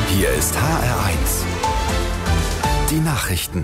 Hier ist HR1. Die Nachrichten.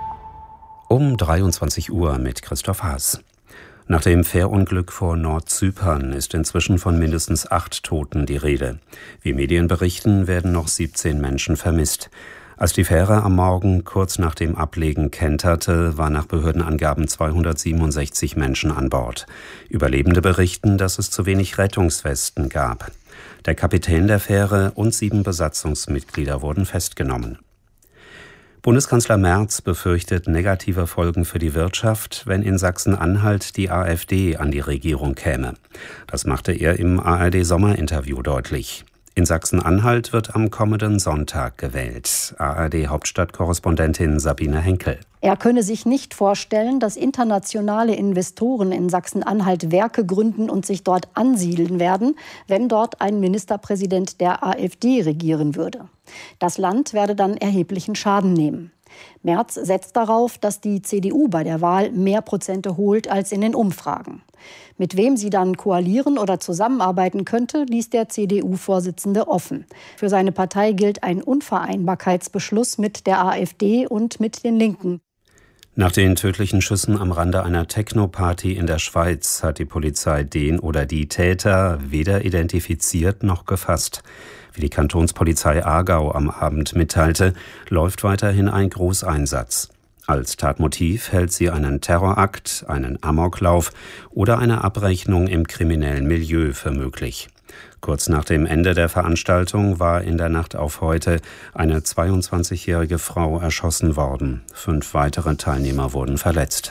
Um 23 Uhr mit Christoph Haas. Nach dem Fährunglück vor Nordzypern ist inzwischen von mindestens 8 Toten die Rede. Wie Medien berichten, werden noch 17 Menschen vermisst. Als die Fähre am Morgen kurz nach dem Ablegen kenterte, waren nach Behördenangaben 267 Menschen an Bord. Überlebende berichten, dass es zu wenig Rettungswesten gab. Der Kapitän der Fähre und 7 Besatzungsmitglieder wurden festgenommen. Bundeskanzler Merz befürchtet negative Folgen für die Wirtschaft, wenn in Sachsen-Anhalt die AfD an die Regierung käme. Das machte er im ARD-Sommerinterview deutlich. In Sachsen-Anhalt wird am kommenden Sonntag gewählt. ARD-Hauptstadtkorrespondentin Sabine Henkel. Er könne sich nicht vorstellen, dass internationale Investoren in Sachsen-Anhalt Werke gründen und sich dort ansiedeln werden, wenn dort ein Ministerpräsident der AfD regieren würde. Das Land werde dann erheblichen Schaden nehmen. Merz setzt darauf, dass die CDU bei der Wahl mehr Prozente holt als in den Umfragen. Mit wem sie dann koalieren oder zusammenarbeiten könnte, ließ der CDU-Vorsitzende offen. Für seine Partei gilt ein Unvereinbarkeitsbeschluss mit der AfD und mit den Linken. Nach den tödlichen Schüssen am Rande einer Techno-Party in der Schweiz hat die Polizei den oder die Täter weder identifiziert noch gefasst. Wie die Kantonspolizei Aargau am Abend mitteilte, läuft weiterhin ein Großeinsatz. Als Tatmotiv hält sie einen Terrorakt, einen Amoklauf oder eine Abrechnung im kriminellen Milieu für möglich. Kurz nach dem Ende der Veranstaltung war in der Nacht auf heute eine 22-jährige Frau erschossen worden. 5 weitere Teilnehmer wurden verletzt.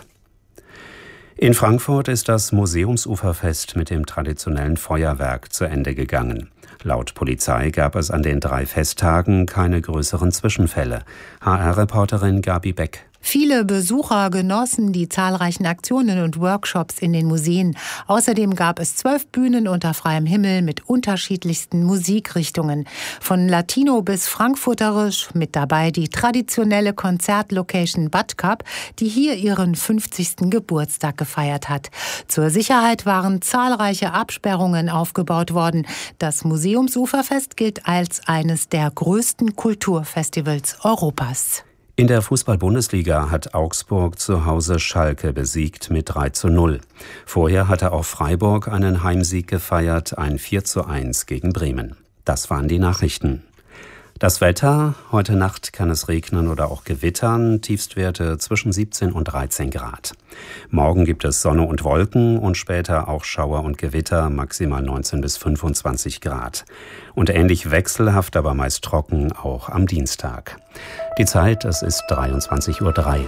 In Frankfurt ist das Museumsuferfest mit dem traditionellen Feuerwerk zu Ende gegangen. Laut Polizei gab es an den 3 Festtagen keine größeren Zwischenfälle. HR-Reporterin Gabi Beck. Viele Besucher genossen die zahlreichen Aktionen und Workshops in den Museen. Außerdem gab es 12 Bühnen unter freiem Himmel mit unterschiedlichsten Musikrichtungen. Von Latino bis Frankfurterisch, mit dabei die traditionelle Konzertlocation Butt Cup, die hier ihren 50. Geburtstag gefeiert hat. Zur Sicherheit waren zahlreiche Absperrungen aufgebaut worden. Das Museumsuferfest gilt als eines der größten Kulturfestivals Europas. In der Fußball-Bundesliga hat Augsburg zu Hause Schalke besiegt mit 3:0. Vorher hatte auch Freiburg einen Heimsieg gefeiert, ein 4:1 gegen Bremen. Das waren die Nachrichten. Das Wetter: Heute Nacht kann es regnen oder auch gewittern, Tiefstwerte zwischen 17 und 13 Grad. Morgen gibt es Sonne und Wolken und später auch Schauer und Gewitter, maximal 19 bis 25 Grad. Und ähnlich wechselhaft, aber meist trocken auch am Dienstag. Die Zeit, es ist 23:03 Uhr.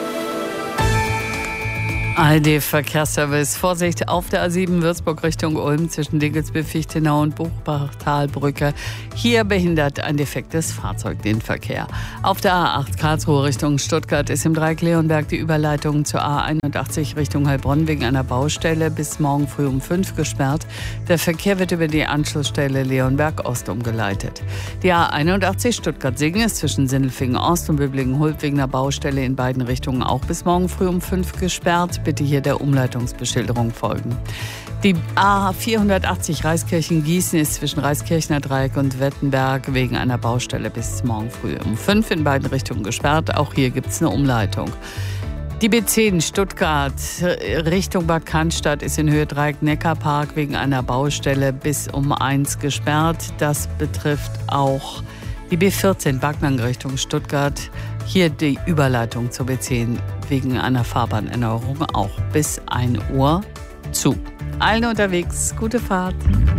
ARD-Verkehrsservice. Vorsicht auf der A7 Würzburg Richtung Ulm zwischen Dinkelsbühl-Fichtenau und Buchbachtalbrücke. Hier behindert ein defektes Fahrzeug den Verkehr. Auf der A8 Karlsruhe Richtung Stuttgart ist im Dreieck Leonberg die Überleitung zur A81 Richtung Heilbronn wegen einer Baustelle bis morgen früh um 5 gesperrt. Der Verkehr wird über die Anschlussstelle Leonberg Ost umgeleitet. Die A81 Stuttgart-Singen ist zwischen Sindelfingen Ost und Böblingen-Hult wegen einer Baustelle in beiden Richtungen auch bis morgen früh um 5 gesperrt. Bitte hier der Umleitungsbeschilderung folgen. Die A480 Reiskirchen-Gießen ist zwischen Reiskirchner Dreieck und Wettenberg wegen einer Baustelle bis morgen früh um 5 in beiden Richtungen gesperrt. Auch hier gibt es eine Umleitung. Die B10 Stuttgart Richtung Bad Cannstatt ist in Höhe Dreieck-Neckarpark wegen einer Baustelle bis um 1 gesperrt. Das betrifft auch die B14 Backnang Richtung Stuttgart. Hier die Überleitung zur B10 wegen einer Fahrbahnerneuerung auch bis 1 Uhr zu. Allen unterwegs, gute Fahrt.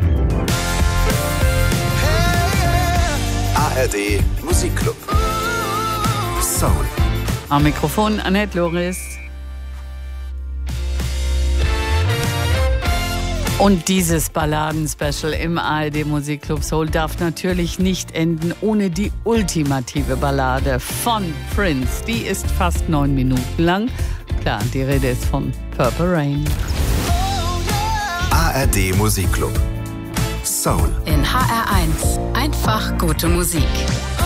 ARD Musikclub. Soul. Am Mikrofon Annette Loris. Und dieses Balladen-Special im ARD Musikclub Soul darf natürlich nicht enden ohne die ultimative Ballade von Prince. Die ist fast 9 Minuten lang. Klar, die Rede ist von Purple Rain. ARD Musikclub. Soul. In HR1. Einfach gute Musik.